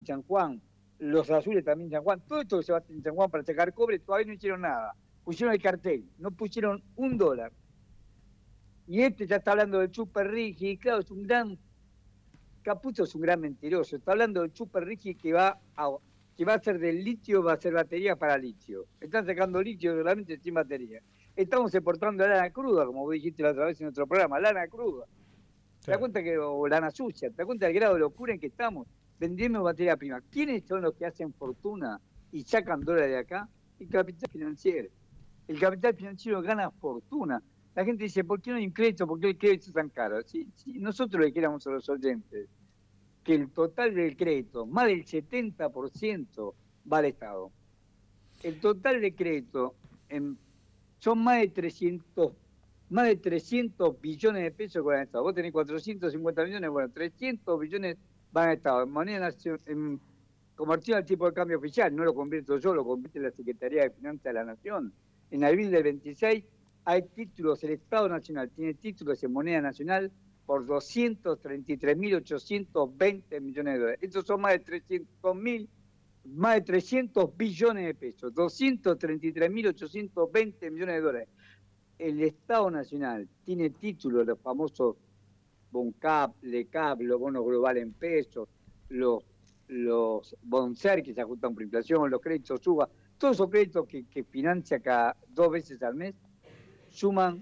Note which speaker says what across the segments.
Speaker 1: San Juan, los azules también en San Juan, todo esto que se va en San Juan para sacar cobre, todavía no hicieron nada. Pusieron el cartel, no pusieron $1. Y este ya está hablando del Super Rigi, y claro, es un gran, Caputo es un gran mentiroso, está hablando del Super Rigi que va a ser del litio, va a ser batería para litio. Están sacando litio solamente sin batería. Estamos exportando lana cruda, como vos dijiste la otra vez en otro programa, lana cruda. ¿Te das cuenta o lana sucia? ¿Te das cuenta del grado de locura en que estamos? Vendiendo materia prima. ¿Quiénes son los que hacen fortuna y sacan dólares de acá? El capital financiero. El capital financiero gana fortuna. La gente dice, ¿por qué no hay un crédito? ¿Por qué el crédito es tan caro? Si nosotros le queramos a los oyentes que el total del crédito, más del 70% va al Estado. El total de crédito son más de 300 billones de pesos con el Estado. Vos tenés 450 millones, bueno, 300 billones van al Estado. En moneda nacional, conversión al tipo de cambio oficial, no lo convierto yo, lo convierte la Secretaría de Finanzas de la Nación. En abril del 26 hay títulos, el Estado Nacional tiene títulos en moneda nacional por 233.820 millones de dólares. Estos son más de 300 billones de pesos, 233.820 millones de dólares. El Estado Nacional tiene títulos, los famosos BONCAP, LECAP, los bonos globales en pesos, los BONSER que se ajustan por inflación, los créditos SUBA, todos esos créditos que financia cada 2 veces al mes, suman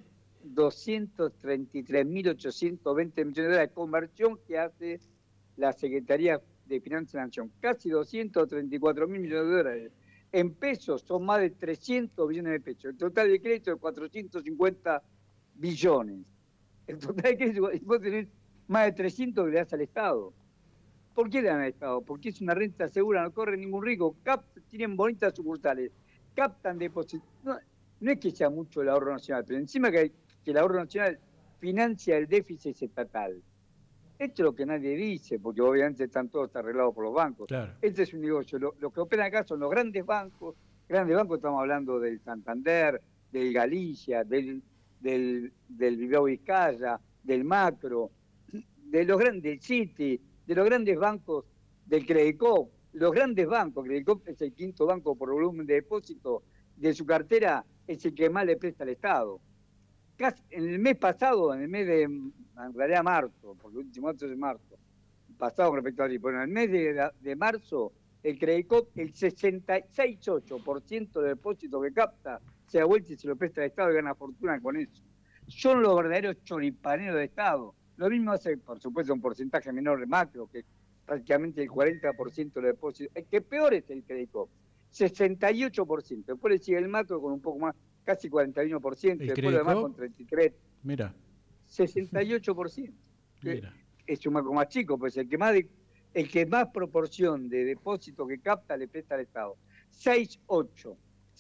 Speaker 1: 233.820 millones de dólares de conversión que hace la Secretaría de Finanzas de la Nación, casi 234.000 millones de dólares. En pesos son más de 300 billones de pesos. El total de crédito es 450 billones. El total de crédito, vos tenés más de 300 que le das al Estado. ¿Por qué le dan al Estado? Porque es una renta segura, no corre ningún riesgo. Tienen bonitas sucursales, captan depósitos. No es que sea mucho el ahorro nacional, pero encima que el ahorro nacional financia el déficit estatal. Esto es lo que nadie dice, porque obviamente están todos arreglados por los bancos.
Speaker 2: Claro.
Speaker 1: Este es un negocio. Lo que operan acá son los grandes bancos. Grandes bancos, estamos hablando del Santander, del Galicia, del Bilbao Vizcaya, del Macro, de los grandes, del Citi, de los grandes bancos del Credicop. Los grandes bancos, Credicop es el quinto banco por volumen de depósito de su cartera, es el que más le presta al Estado. En el mes pasado, en realidad marzo, porque el último dato es de marzo, pasado con respecto a allí, pero en el mes de marzo, el Credicop, el 66,8% de depósito que capta, se da vuelta y se lo presta al Estado y gana fortuna con eso. Son los verdaderos choripaneros de Estado. Lo mismo hace, por supuesto, un porcentaje menor de Macro, que prácticamente el 40% de depósito. El que peor es el Credicop, 68%. Después le sigue el Macro con un poco más, casi 41%,
Speaker 2: ¿El
Speaker 1: después lo demás con 33%.
Speaker 2: Mira.
Speaker 1: 68%.
Speaker 2: Mira.
Speaker 1: Es un banco más chico, pues el que más proporción de depósito que capta le presta al Estado. 6,8%,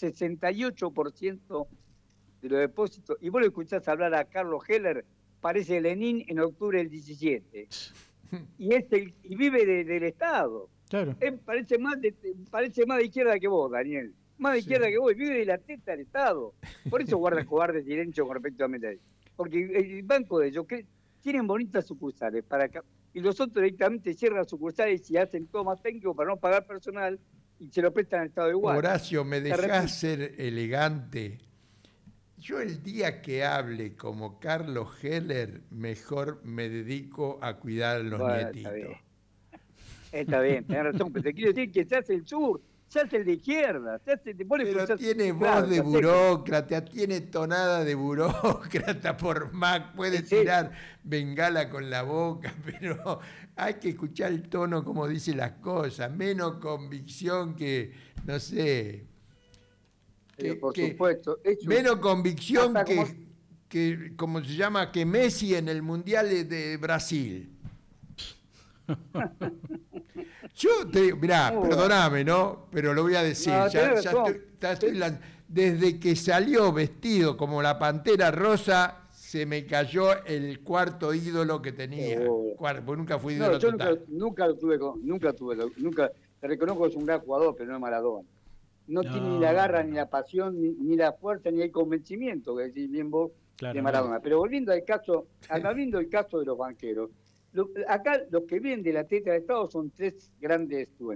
Speaker 1: 68% de los depósitos. Y vos lo escuchás hablar a Carlos Heller, parece Lenin en octubre del 17. Y vive del Estado.
Speaker 2: Claro.
Speaker 1: Parece más de izquierda que vos, Daniel. Más de izquierda que vos, y vive de la teta del Estado. Por eso guarda cobarde silencio con respecto a Milei. Porque el banco de ellos tienen bonitas sucursales y los otros directamente cierran sucursales y hacen todo más técnico para no pagar personal y se lo prestan al Estado igual.
Speaker 3: Horacio, ¿me dejás ser elegante? Yo el día que hable como Carlos Heller, mejor me dedico a cuidar a los nietitos.
Speaker 1: Está bien, tenés razón, pero te quiero decir que se hace el sur, se hace el de izquierda,
Speaker 3: pero tiene voz de burócrata, tiene tonada de burócrata por Mac, puede tirar bengala con la boca, pero hay que escuchar el tono como dice las cosas, menos convicción que, no sé,
Speaker 1: por supuesto,
Speaker 3: menos convicción que, como se llama, que Messi en el Mundial de Brasil. Yo te digo, mirá, perdóname, ¿no? Pero lo voy a decir, desde que salió vestido como la Pantera Rosa, se me cayó el cuarto ídolo que tenía. Porque nunca fui ídolo total.
Speaker 1: Nunca te reconozco que es un gran jugador, pero no es Maradona. No tiene ni la garra, ni la pasión, ni la fuerza, ni el convencimiento, que decís bien vos, de Maradona. Pero volviendo al caso de los banqueros, acá los que vienen de la teta de Estado son 3 grandes dueños.